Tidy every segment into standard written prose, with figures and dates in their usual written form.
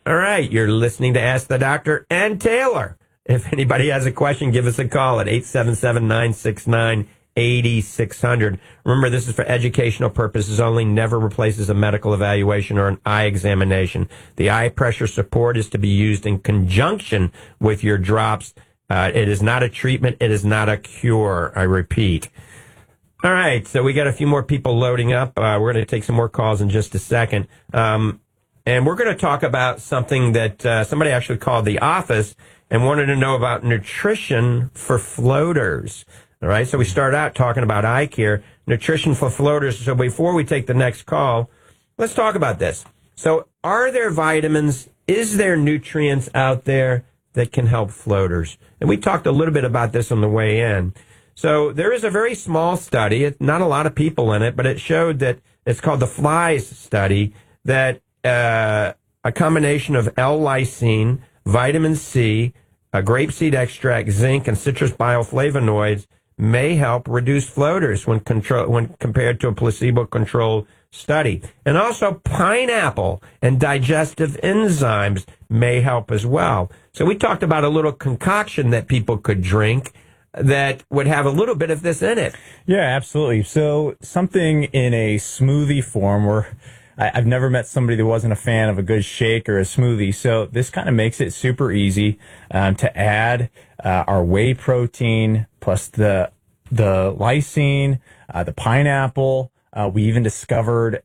All right, you're listening to Ask the Doctor and Taylor. If anybody has a question, give us a call at 877-969-8600. Remember, this is for educational purposes only, never replaces a medical evaluation or an eye examination. The eye pressure support is to be used in conjunction with your drops. It is not a treatment. It is not a cure. I repeat. All right, so we got a few more people loading up. We're going to take some more calls in just a second. And we're going to talk about something that somebody actually called the office and wanted to know about nutrition for floaters. All right, so we start out talking about eye care, nutrition for floaters. So before we take the next call, let's talk about this. So are there vitamins? Is there nutrients out there that can help floaters? And we talked a little bit about this on the way in. So there is a very small study, not a lot of people in it, but it showed that it's called the FLIES study, that a combination of L-lysine, vitamin C, grapeseed extract, zinc, and citrus bioflavonoids may help reduce floaters when compared to a placebo-controlled study. And also pineapple and digestive enzymes may help as well. So we talked about a little concoction that people could drink that would have a little bit of this in it. Yeah, absolutely. So something in a smoothie form, where I've never met somebody that wasn't a fan of a good shake or a smoothie. So this kind of makes it super easy to add our whey protein plus the lysine, the pineapple. We even discovered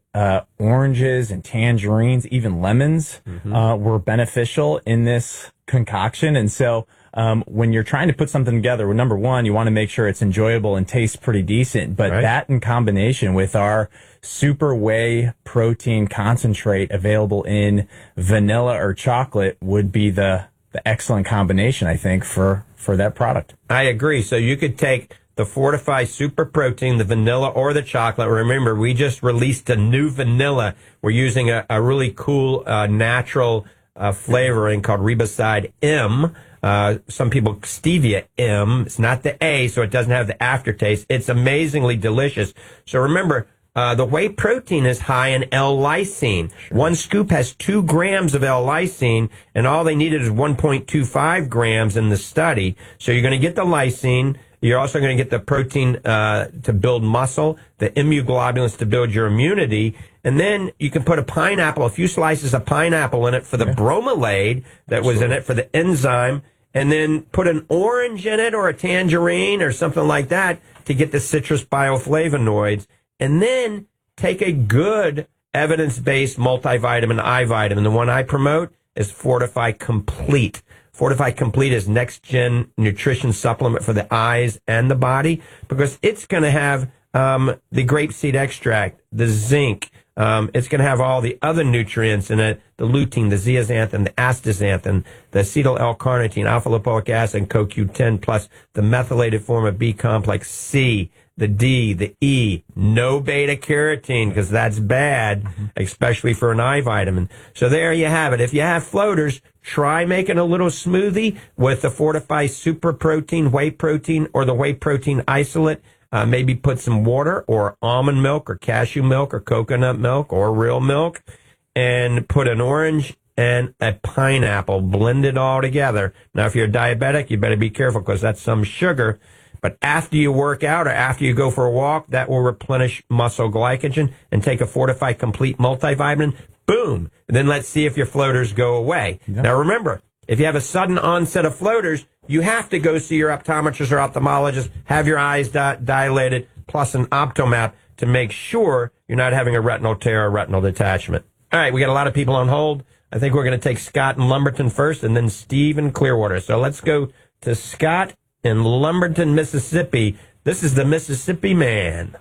oranges and tangerines, even lemons were beneficial in this concoction. And so when you're trying to put something together, well, number one, you want to make sure it's enjoyable and tastes pretty decent. But that in combination with our super whey protein concentrate available in vanilla or chocolate would be the excellent combination, I think, for that product. I agree. So you could take the Fortify Super Protein, the vanilla or the chocolate. Remember, we just released a new vanilla. We're using a really cool natural flavoring called Riboside M. Some people stevia M. It's not the A, so it doesn't have the aftertaste. It's amazingly delicious. So remember, the whey protein is high in L-lysine. Sure. One scoop has 2 grams of L-lysine, and all they needed is 1.25 grams in the study. So you're going to get the lysine. You're also going to get the protein to build muscle, the immunoglobulins to build your immunity, and then you can put a few slices of pineapple in it for the bromelain that was in it for the enzyme, and then put an orange in it or a tangerine or something like that to get the citrus bioflavonoids, and then take a good evidence-based multivitamin, eye vitamin. The one I promote is Fortify Complete. Fortify Complete is next-gen nutrition supplement for the eyes and the body because it's going to have the grapeseed extract, the zinc. It's going to have all the other nutrients in it, the lutein, the zeaxanthin, the astaxanthin, the acetyl L-carnitine, alpha-lipoic acid, and CoQ10, plus the methylated form of B-complex C, the D, the E, no beta-carotene, because that's bad, especially for an eye vitamin. So there you have it. If you have floaters, try making a little smoothie with the Fortify Super Protein, whey protein, or the whey protein isolate. Maybe put some water or almond milk or cashew milk or coconut milk or real milk, and put an orange and a pineapple. Blend it all together. Now, if you're diabetic, you better be careful because that's some sugar. But after you work out or after you go for a walk, that will replenish muscle glycogen, and take a Fortify Complete multivitamin. Boom. And then let's see if your floaters go away. Yep. Now, remember, if you have a sudden onset of floaters, you have to go see your optometrist or ophthalmologist, have your eyes dilated, plus an Optomap to make sure you're not having a retinal tear or retinal detachment. All right, we got a lot of people on hold. I think we're going to take Scott in Lumberton first and then Steve in Clearwater. So let's go to Scott in Lumberton, Mississippi. This is the Mississippi Man.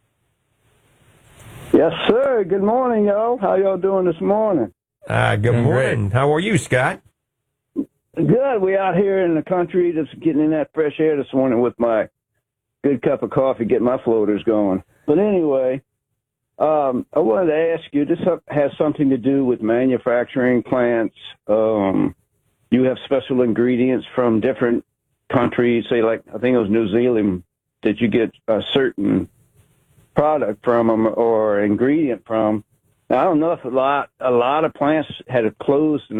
Yes, sir. Good morning, y'all. How y'all doing this morning? Good morning. Great. How are you, Scott? Good. We out here in the country just getting in that fresh air this morning with my good cup of coffee, get my floaters going. But anyway, I wanted to ask you, this has something to do with manufacturing plants. You have special ingredients from different countries, say like, I think it was New Zealand, that you get a certain product from them or ingredient from. Now, I don't know if a lot of plants had closed